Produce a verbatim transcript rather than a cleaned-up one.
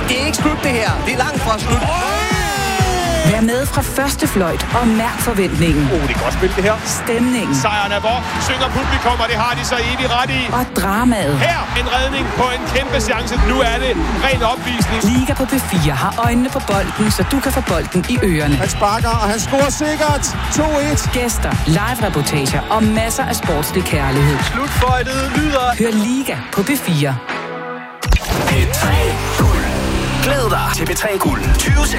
Det er ikke slut, det her. Det er langt fra slut. Vær med fra første fløjt og mærk forventningen. Oh, det er godt spil, det her. Stemningen. Sejren er vor. Synger publikum, og det har de så evigt ret i. Og dramaet. Her en redning på en kæmpe chance. Nu er det ren opvisning. Liga på B fire har øjnene på bolden, så du kan få bolden i ørerne. Han sparker, og han scorer sikkert. to et. Gæster, live-reportager og masser af sportslig kærlighed. Slutfløjtet lyder. Hør Liga på B fire. P tre Guld. Glæd dig til P tre Guld tyve